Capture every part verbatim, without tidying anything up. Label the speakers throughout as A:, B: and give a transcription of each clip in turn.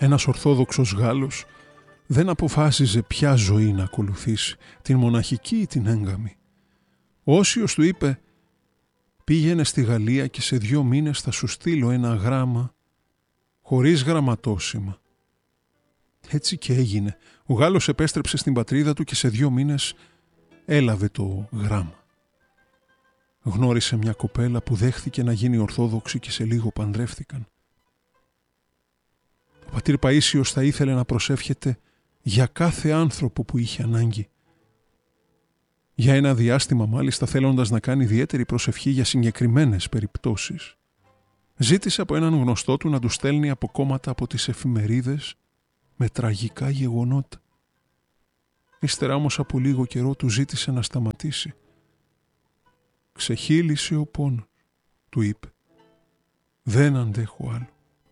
A: Ένας Ορθόδοξος Γάλλος δεν αποφάσιζε ποια ζωή να ακολουθήσει, την μοναχική ή την έγκαμη. Ο Όσιος του είπε «Πήγαινε στη Γαλλία και σε δύο μήνες θα σου στείλω ένα γράμμα χωρίς γραμματόσημα». Έτσι και έγινε. Ο Γάλλος επέστρεψε στην πατρίδα του και σε δύο μήνες έλαβε το γράμμα. Γνώρισε μια κοπέλα που δέχθηκε να γίνει Ορθόδοξη και σε λίγο παντρεύτηκαν. Ο πατήρ Παΐσιος θα ήθελε να προσεύχεται για κάθε άνθρωπο που είχε ανάγκη. Για ένα διάστημα μάλιστα, θέλοντας να κάνει ιδιαίτερη προσευχή για συγκεκριμένες περιπτώσεις, ζήτησε από έναν γνωστό του να του στέλνει αποκόμματα από τις εφημερίδες με τραγικά γεγονότα. Ύστερα όμως από λίγο καιρό του ζήτησε να σταματήσει. «Ξεχύλισε ο πόνος», του είπε. «Δεν αντέχω άλλο».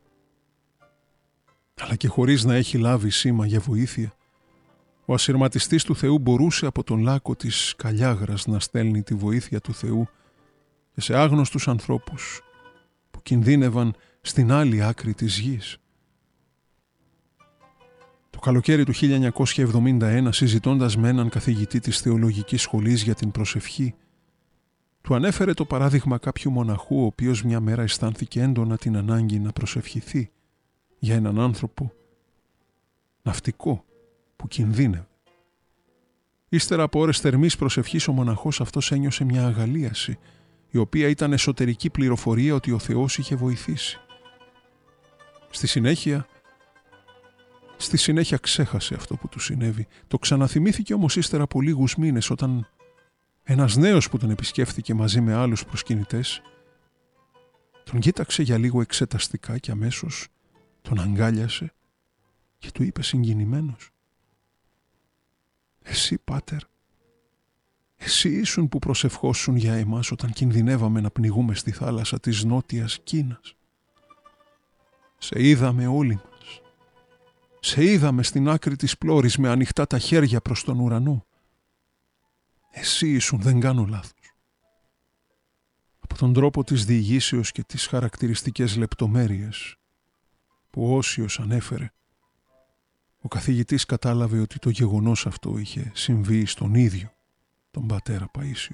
A: Αλλά και χωρίς να έχει λάβει σήμα για βοήθεια, ο ασυρματιστής του Θεού μπορούσε από τον λάκκο της Καλιάγρας να στέλνει τη βοήθεια του Θεού και σε άγνωστους ανθρώπους που κινδύνευαν στην άλλη άκρη της γης. Το καλοκαίρι του χίλια εννιακόσια εβδομήντα ένα, συζητώντας με έναν καθηγητή της θεολογικής σχολής για την προσευχή, του ανέφερε το παράδειγμα κάποιου μοναχού, ο οποίος μια μέρα αισθάνθηκε έντονα την ανάγκη να προσευχηθεί για έναν άνθρωπο ναυτικό που κινδύνευε. Ύστερα από ώρες θερμής προσευχής, ο μοναχός αυτός ένιωσε μια αγαλίαση, η οποία ήταν εσωτερική πληροφορία ότι ο Θεός είχε βοηθήσει. Στη συνέχεια, στη συνέχεια ξέχασε αυτό που του συνέβη. Το ξαναθυμήθηκε όμως ύστερα από λίγους μήνες, όταν ένας νέος που τον επισκέφθηκε μαζί με άλλους προσκυνητές τον κοίταξε για λίγο εξεταστικά και αμέσως τον αγκάλιασε και του είπε συγκινημένος: «Εσύ, Πάτερ, εσύ ήσουν που προσευχόσουν για εμάς όταν κινδυνεύαμε να πνιγούμε στη θάλασσα της Νότιας Κίνας. Σε είδαμε όλοι μας. Σε είδαμε στην άκρη της πλώρης με ανοιχτά τα χέρια προς τον ουρανό. Εσύ ήσουν, δεν κάνω λάθος». Από τον τρόπο της διηγήσεως και τις χαρακτηριστικές λεπτομέρειες που ο Όσιος ανέφερε, ο καθηγητής κατάλαβε ότι το γεγονός αυτό είχε συμβεί στον ίδιο τον πατέρα Παΐσιο.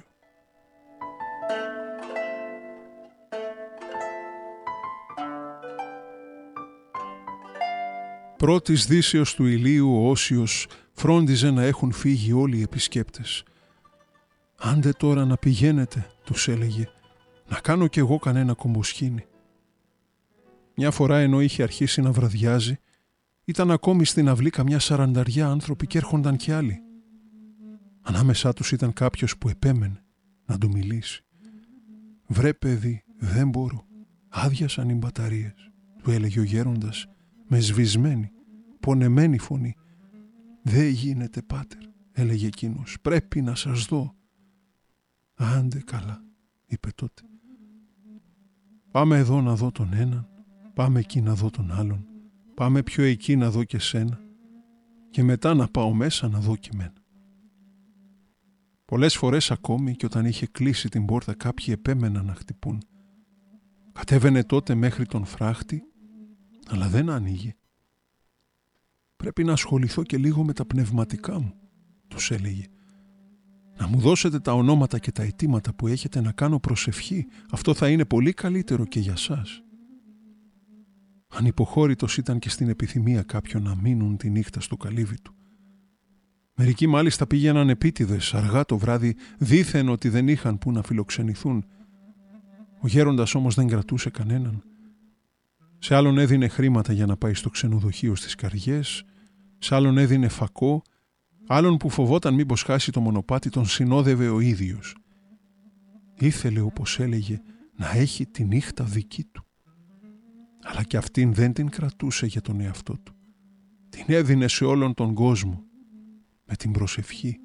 A: Πρώτης δύσεως του ηλίου ο Όσιος φρόντιζε να έχουν φύγει όλοι οι επισκέπτες. «Άντε τώρα να πηγαίνετε», τους έλεγε, «να κάνω κι εγώ κανένα κομποσχήνι». Μια φορά, ενώ είχε αρχίσει να βραδιάζει, ήταν ακόμη στην αυλή καμιά σαρανταριά άνθρωποι και έρχονταν κι άλλοι. Ανάμεσά τους ήταν κάποιος που επέμενε να του μιλήσει. «Βρε παιδί, δεν μπορώ, άδειασαν οι μπαταρίες», του έλεγε ο γέροντας με σβησμένη, πονεμένη φωνή. «Δεν γίνεται, Πάτερ», έλεγε εκείνος, «πρέπει να σας δω». «Άντε καλά», είπε τότε. «Πάμε εδώ να δω τον έναν, πάμε εκεί να δω τον άλλον, πάμε πιο εκεί να δω και σένα και μετά να πάω μέσα να δω και μένα». Πολλές φορές ακόμη και όταν είχε κλείσει την πόρτα κάποιοι επέμεναν να χτυπούν. Κατέβαινε τότε μέχρι τον φράχτη, αλλά δεν άνοιγε. «Πρέπει να ασχοληθώ και λίγο με τα πνευματικά μου», τους έλεγε. «Να μου δώσετε τα ονόματα και τα αιτήματα που έχετε να κάνω προσευχή. Αυτό θα είναι πολύ καλύτερο και για σας». Ανυποχώρητος ήταν και στην επιθυμία κάποιων να μείνουν τη νύχτα στο καλύβι του. Μερικοί μάλιστα πήγαιναν επίτηδες αργά το βράδυ, δήθεν ότι δεν είχαν που να φιλοξενηθούν. Ο γέροντας όμως δεν κρατούσε κανέναν. Σε άλλον έδινε χρήματα για να πάει στο ξενοδοχείο στις Καριές, σε άλλον έδινε φακό, άλλον που φοβόταν μήπως χάσει το μονοπάτι τον συνόδευε ο ίδιος. Ήθελε, όπως έλεγε, να έχει τη νύχτα δική του. Αλλά και αυτήν δεν την κρατούσε για τον εαυτό του. Την έδινε σε όλον τον κόσμο με την προσευχή.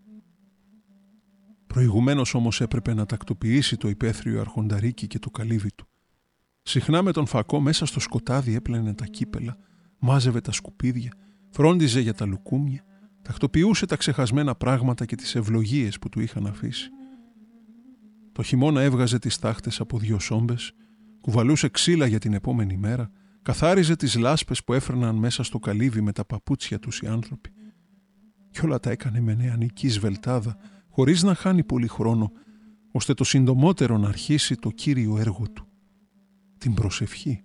A: Προηγουμένως όμως έπρεπε να τακτοποιήσει το υπαίθριο αρχονταρίκι και το καλύβι του. Συχνά με τον φακό μέσα στο σκοτάδι έπλαινε τα κύπελα, μάζευε τα σκουπίδια, φρόντιζε για τα λουκούμια, τακτοποιούσε τα ξεχασμένα πράγματα και τις ευλογίες που του είχαν αφήσει. Το χειμώνα έβγαζε τις τάχτες από δύο σόμπες, κουβαλούσε ξύλα για την επόμενη μέρα, καθάριζε τις λάσπες που έφερναν μέσα στο καλύβι με τα παπούτσια τους οι άνθρωποι. Κι όλα τα έκανε με νεανική σβελτάδα, χωρίς να χάνει πολύ χρόνο, ώστε το συντομότερο να αρχίσει το κύριο έργο του, την προσευχή.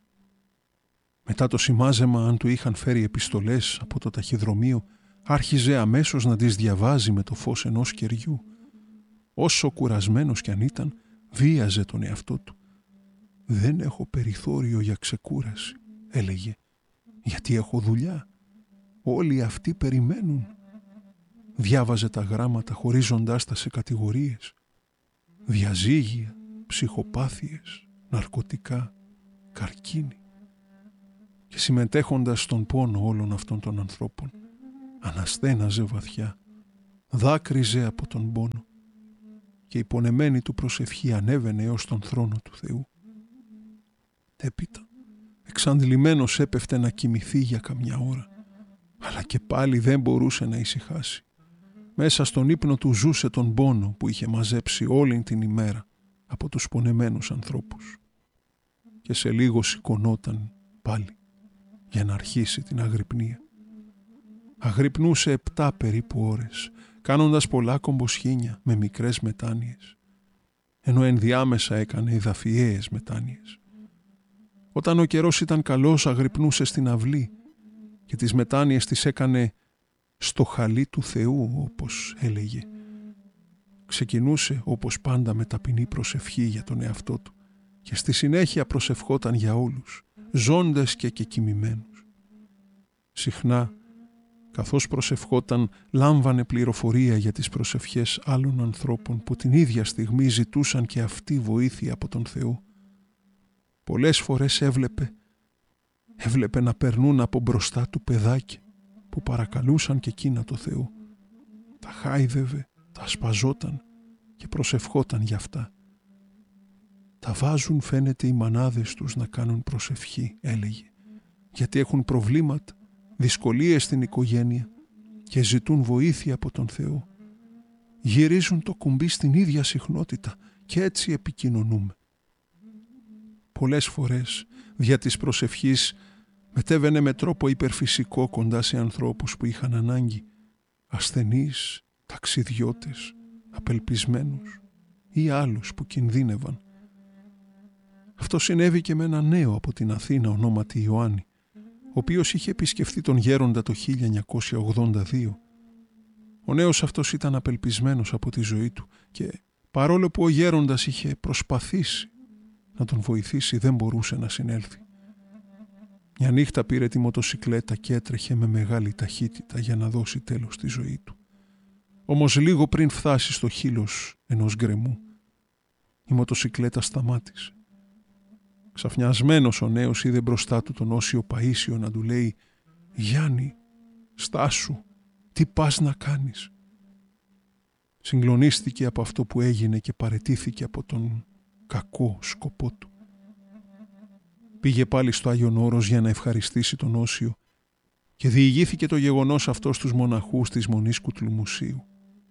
A: Μετά το σημάζεμα, αν του είχαν φέρει επιστολές από το ταχυδρομείο, άρχιζε αμέσως να τις διαβάζει με το φως ενός κεριού. Όσο κουρασμένος κι αν ήταν, βίαζε τον εαυτό του. «Δεν έχω περιθώριο για ξεκούραση», έλεγε, «γιατί έχω δουλειά. Όλοι αυτοί περιμένουν». Διάβαζε τα γράμματα χωρίζοντάς τα σε κατηγορίες. Διαζύγια, ψυχοπάθειες, ναρκωτικά, καρκίνη. Και συμμετέχοντας στον πόνο όλων αυτών των ανθρώπων, αναστέναζε βαθιά, δάκρυζε από τον πόνο και η πονεμένη του προσευχή ανέβαινε έως τον θρόνο του Θεού. Έπειτα, εξαντλημένος έπεφτε να κοιμηθεί για καμιά ώρα, αλλά και πάλι δεν μπορούσε να ησυχάσει. Μέσα στον ύπνο του ζούσε τον πόνο που είχε μαζέψει όλη την ημέρα από τους πονεμένους ανθρώπους. Και σε λίγο σηκωνόταν πάλι για να αρχίσει την αγρυπνία. Αγρυπνούσε επτά περίπου ώρες, κάνοντας πολλά κομποσχήνια με μικρές μετάνοιες, ενώ ενδιάμεσα έκανε εδαφιαίες μετάνοιες. Όταν ο καιρός ήταν καλός, αγρυπνούσε στην αυλή και τις μετάνοιες τις έκανε στο χαλί του Θεού, όπως έλεγε. Ξεκινούσε όπως πάντα με ταπεινή προσευχή για τον εαυτό του και στη συνέχεια προσευχόταν για όλους, ζώντες και κεκοιμημένους. Συχνά, καθώς προσευχόταν, λάμβανε πληροφορία για τις προσευχές άλλων ανθρώπων που την ίδια στιγμή ζητούσαν και αυτή βοήθεια από τον Θεό. Πολλές φορές έβλεπε, έβλεπε να περνούν από μπροστά του παιδάκια που παρακαλούσαν και εκείνα το Θεό. Τα χάιδευε, τα σπαζόταν και προσευχόταν για αυτά. «Τα βάζουν, φαίνεται, οι μανάδες τους να κάνουν προσευχή», έλεγε, «γιατί έχουν προβλήματα, δυσκολίες στην οικογένεια και ζητούν βοήθεια από τον Θεό. Γυρίζουν το κουμπί στην ίδια συχνότητα και έτσι επικοινωνούμε». Πολλές φορές, δια της προσευχής, μετέβαινε με τρόπο υπερφυσικό κοντά σε ανθρώπους που είχαν ανάγκη, ασθενείς, ταξιδιώτες, απελπισμένους ή άλλους που κινδύνευαν. Αυτό συνέβη και με ένα νέο από την Αθήνα ονόματι Ιωάννη, ο οποίος είχε επισκεφθεί τον γέροντα το χίλια εννιακόσια ογδόντα δύο. Ο νέος αυτός ήταν απελπισμένος από τη ζωή του και παρόλο που ο γέροντας είχε προσπαθήσει να τον βοηθήσει, δεν μπορούσε να συνέλθει. Μια νύχτα πήρε τη μοτοσικλέτα και έτρεχε με μεγάλη ταχύτητα για να δώσει τέλος στη ζωή του. Όμως λίγο πριν φτάσει στο χείλος ενός γκρεμού, η μοτοσικλέτα σταμάτησε. Ξαφνιασμένος ο νέος είδε μπροστά του τον Όσιο Παΐσιο να του λέει «Γιάννη, στάσου, τι πας να κάνεις?» Συγκλονίστηκε από αυτό που έγινε και παραιτήθηκε από τον κακό σκοπό του. Πήγε πάλι στο Άγιον Όρος για να ευχαριστήσει τον Όσιο και διηγήθηκε το γεγονός αυτό στους μοναχούς της Μονής Κουτλουμουσίου.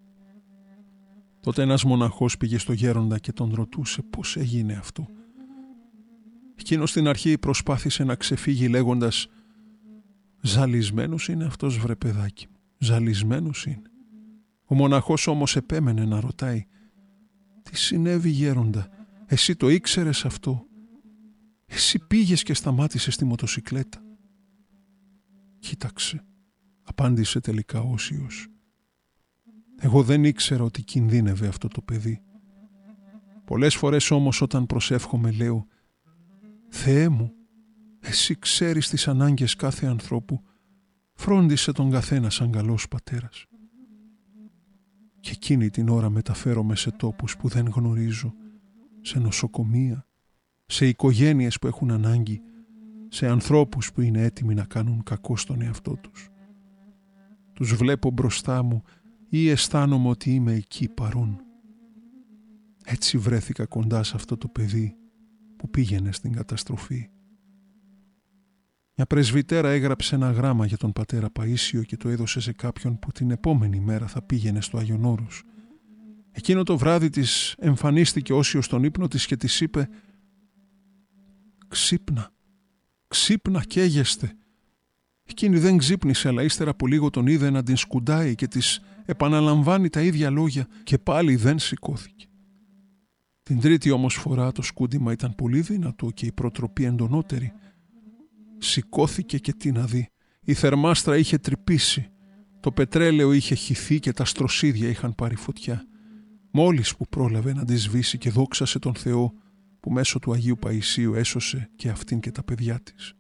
A: Τότε ένας μοναχός πήγε στο γέροντα και τον ρωτούσε πώς έγινε αυτό. Εκείνος στην αρχή προσπάθησε να ξεφύγει λέγοντας «Ζαλισμένος είναι αυτός, βρε παιδάκι μου, ζαλισμένος είναι». Ο μοναχός όμως επέμενε να ρωτάει «Τι συνέβη, γέροντα, εσύ το ήξερες αυτό? Εσύ πήγες και σταμάτησες τη μοτοσικλέτα?» «Κοίταξε», απάντησε τελικά ο Όσιος, «εγώ δεν ήξερα ότι κινδύνευε αυτό το παιδί. Πολλές φορές όμως όταν προσεύχομαι λέω «Θεέ μου, εσύ ξέρεις τις ανάγκες κάθε ανθρώπου, φρόντισε τον καθένα σαν καλός πατέρας». Και εκείνη την ώρα μεταφέρομαι σε τόπους που δεν γνωρίζω, σε νοσοκομεία, σε οικογένειες που έχουν ανάγκη, σε ανθρώπους που είναι έτοιμοι να κάνουν κακό στον εαυτό τους. Τους βλέπω μπροστά μου ή αισθάνομαι ότι είμαι εκεί παρόν. Έτσι βρέθηκα κοντά σε αυτό το παιδί που πήγαινε στην καταστροφή. Μια πρεσβυτέρα έγραψε ένα γράμμα για τον πατέρα Παΐσιο και το έδωσε σε κάποιον που την επόμενη μέρα θα πήγαινε στο Άγιον Όρος. Εκείνο το βράδυ της εμφανίστηκε Όσιος στον ύπνο της και της είπε «Ξύπνα, «Ξύπνα, καίγεστε». Εκείνη δεν ξύπνησε, αλλά ύστερα από λίγο τον είδε να την σκουντάει και της επαναλαμβάνει τα ίδια λόγια και πάλι δεν σηκώθηκε. Την τρίτη όμως φορά το σκούντιμα ήταν πολύ δυνατό και η προτροπή εντονότερη. Σηκώθηκε και τι να δει. Η θερμάστρα είχε τρυπήσει. Το πετρέλαιο είχε χυθεί και τα στροσίδια είχαν πάρει φωτιά. Μόλις που πρόλαβε να τη σβήσει και δόξασε τον Θεό που μέσω του Αγίου Παϊσίου έσωσε και αυτήν και τα παιδιά της.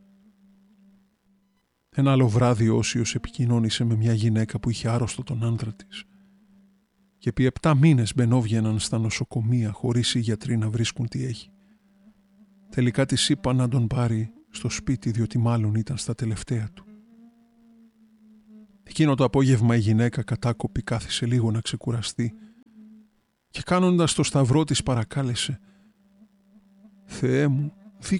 A: Ένα άλλο βράδυ ο Όσιος επικοινώνησε με μια γυναίκα που είχε άρρωστο τον άντρα της και επί επτά μήνες μπαινόβγαιναν στα νοσοκομεία χωρίς οι γιατροί να βρίσκουν τι έχει. Τελικά της είπα να τον πάρει στο σπίτι διότι μάλλον ήταν στα τελευταία του. Εκείνο το απόγευμα η γυναίκα κατάκοπη κάθισε λίγο να ξεκουραστεί και κάνοντας το σταυρό της παρακάλεσε «Θεέ μου,